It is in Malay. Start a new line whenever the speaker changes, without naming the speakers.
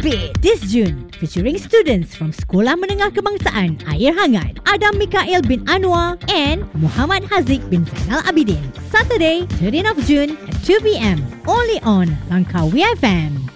Fit this June, featuring students from Sekolah Menengah Kebangsaan Air Hangat, Adam Mikael bin Anwar and Muhammad Haziq bin Zainal Abidin. Saturday, 13th of June at 2 p.m. only on Langkawi FM.